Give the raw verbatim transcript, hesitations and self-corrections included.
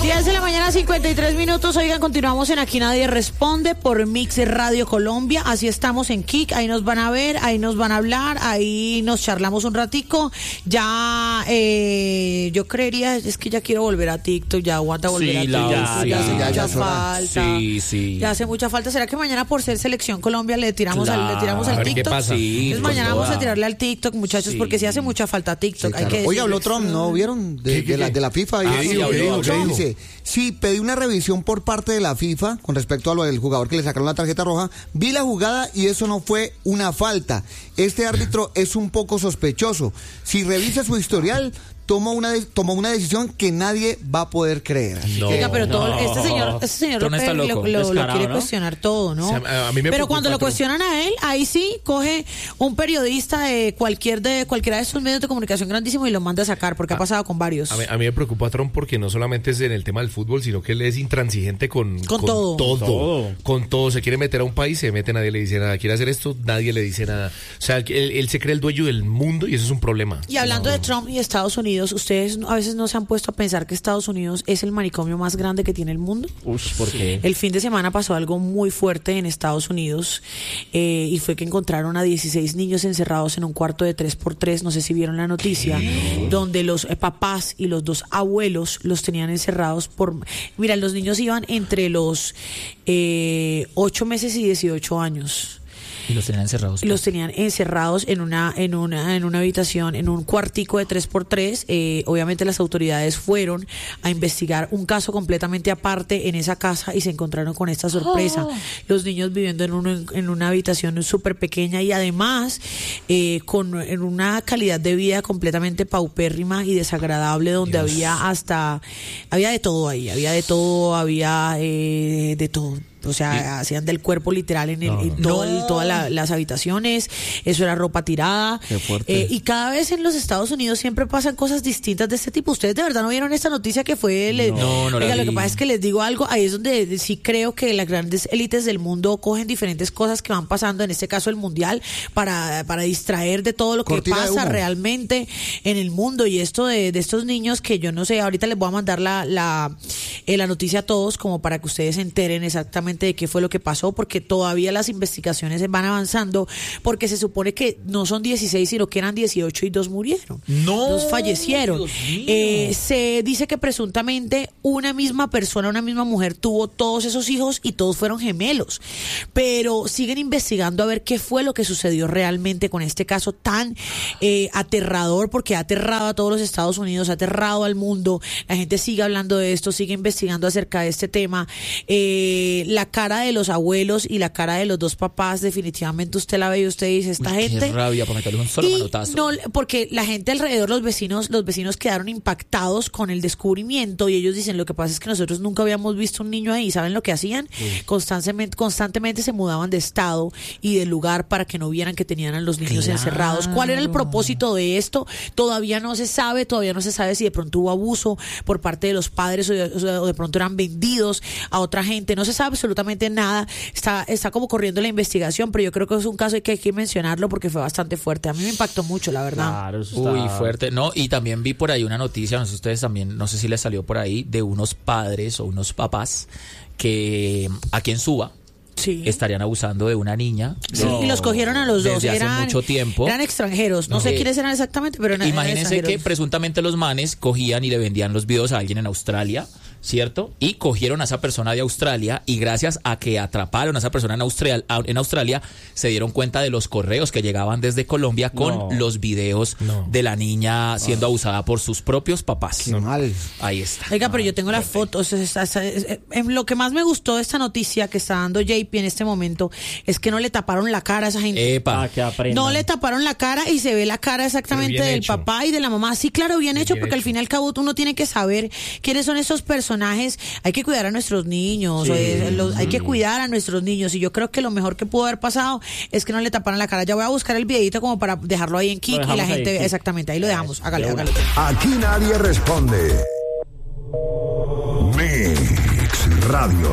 diez de la mañana, cincuenta y tres minutos. Oigan, continuamos en Aquí Nadie Responde por Mix Radio Colombia. Así estamos en Kik. Ahí nos van a ver, ahí nos van a hablar, ahí nos charlamos un ratico. Ya, eh, yo creería, es que ya quiero volver a TikTok, ya aguanta volver sí, a TikTok. Ya, ya, ya hace ya, mucha ya falta. Sí, sí. Ya hace mucha falta. ¿Será que mañana por ser Selección Colombia le tiramos, claro. al, le tiramos al TikTok? ¿Qué pasa? Sí, Entonces mañana vamos a tirarle al TikTok, muchachos, sí. porque sí hace mucha falta TikTok. Sí, claro. Hay que Oye, habló decirles. Trump, ¿no vieron? De, ¿Qué, qué, de, la, qué? de la FIFA. Ah, y, sí, y- habló, y- habló. dice, sí, pedí una revisión por parte de la FIFA con respecto a lo del jugador que le sacaron la tarjeta roja. Vi la jugada y eso no fue una falta. Este árbitro es un poco sospechoso. Si revisa su historial, tomó una, de- tomó una decisión que nadie va a poder creer. Así No. que- Oiga, pero todo, No. este señor, este señor Tron lo, está lo- loco, lo- lo descarado, quiere ¿no? cuestionar todo, ¿no? O sea, a mí me pero preocupa, cuando lo Tron. cuestionan a él, ahí sí coge un periodista de cualquier de cualquiera de estos medios de comunicación grandísimos y lo manda a sacar, porque ha pasado con varios. A mí, a mí me preocupa Trump porque no solamente es en el tema del fútbol, sino que él es intransigente con, Con todo. todo. Todo. Con todo. Se quiere meter a un país, se mete, nadie le dice nada. Quiere hacer esto, nadie le dice nada. O sea, él, él se cree el dueño del mundo y eso es un problema. Y hablando de Trump y Estados Unidos, ¿ustedes a veces no se han puesto a pensar que Estados Unidos es el manicomio más grande que tiene el mundo? Ush, ¿por qué? El fin de semana pasó algo muy fuerte en Estados Unidos eh, y fue que encontraron a dieciséis niños encerrados en un cuarto de tres por tres, no sé si vieron la noticia, donde los eh, papás y los dos abuelos los tenían encerrados por... Mira, los niños iban entre los eh, ocho meses y dieciocho años. Y los tenían encerrados. Y los tenían encerrados en una en una en una habitación, en un cuartico de tres por tres. Eh, obviamente las autoridades fueron a investigar un caso completamente aparte en esa casa y se encontraron con esta sorpresa. Oh. Los niños viviendo en, un, en una habitación súper pequeña y además eh, con en una calidad de vida completamente paupérrima y desagradable, donde Dios. había hasta, había de todo ahí, había de todo, había eh, de todo. O sea, hacían del cuerpo literal en, el, No, en no. todo el- todas la- las habitaciones, eso era ropa tirada. Qué fuerte. Eh, y cada vez en los Estados Unidos siempre pasan cosas distintas de este tipo. ¿Ustedes de verdad no vieron esta noticia que fue? Le- No, no la Oiga, lo vi. que pasa es que les digo algo, ahí es donde sí creo que las grandes élites del mundo cogen diferentes cosas que van pasando, en este caso el mundial, para, para distraer de todo lo que Cortina de pasa humo. realmente en el mundo. Y esto de, de estos niños que yo no sé, ahorita les voy a mandar la, la, eh, la noticia a todos como para que ustedes se enteren exactamente de qué fue lo que pasó, porque todavía las investigaciones van avanzando, porque se supone que no son dieciséis, sino que eran dieciocho y dos murieron. No, Dos fallecieron. Dios mío. Eh, se dice que presuntamente una misma persona, una misma mujer tuvo todos esos hijos y todos fueron gemelos, pero siguen investigando a ver qué fue lo que sucedió realmente con este caso tan eh, aterrador, porque ha aterrado a todos los Estados Unidos, ha aterrado al mundo. La gente sigue hablando de esto, sigue investigando acerca de este tema. Eh, la cara de los abuelos y la cara de los dos papás, definitivamente usted la ve y usted dice, esta Uy, gente... Qué rabia para meterle un solo Y manotazo. no, porque la gente alrededor, los vecinos, los vecinos quedaron impactados con el descubrimiento y ellos dicen, lo que pasa es que nosotros nunca habíamos visto un niño ahí. ¿Saben lo que hacían? Constantemente, constantemente se mudaban de estado y de lugar para que no vieran que tenían a los niños Claro. encerrados. ¿Cuál era el propósito de esto? Todavía no se sabe, todavía no se sabe si de pronto hubo abuso por parte de los padres o de, o de- o de pronto eran vendidos a otra gente. No se sabe absolutamente nada. Está, está como corriendo la investigación, pero yo creo que es un caso que hay que mencionarlo porque fue bastante fuerte. A mí me impactó mucho, la verdad. Claro, eso está... Uy, fuerte. No, y también vi por ahí una noticia, no sé si ustedes también, no sé si les salió por ahí, de unos padres o unos papás que aquí en Suba Sí. estarían abusando de una niña. Sí, y los cogieron a los dos. Desde hace eran, mucho tiempo. Eran extranjeros. No, No. sé Eh, quiénes eran exactamente, pero eran, eran Imagínense que extranjeros. presuntamente los manes cogían y le vendían los videos a alguien en Australia, ¿cierto? Y cogieron a esa persona de Australia y gracias a que atraparon a esa persona en Australia, en Australia se dieron cuenta de los correos que llegaban desde Colombia con No. los videos No. de la niña siendo abusada por sus propios papás. Qué mal. Ahí está. Oiga, pero yo tengo las fotos. es- es- es- es- en lo que más me gustó de esta noticia que está dando J P en este momento es que no le taparon la cara a esa gente. Epa. Ah, que aprendan. No le taparon la cara y se ve la cara exactamente Pero bien del hecho. papá y de la mamá. Sí, claro, bien, Bien hecho, bien porque al hecho. fin y al cabo uno tiene que saber quiénes son esos personajes. Hay que cuidar a nuestros niños, eh, los- hay que cuidar a nuestros niños. Y yo creo que lo mejor que pudo haber pasado es que no le taparan la cara. Ya voy a buscar el videito como para dejarlo ahí en Kik y dejamos la ahí, gente, Kik. exactamente, ahí lo dejamos. Hágale, de una. hágale. Aquí nadie responde. Mix Radio.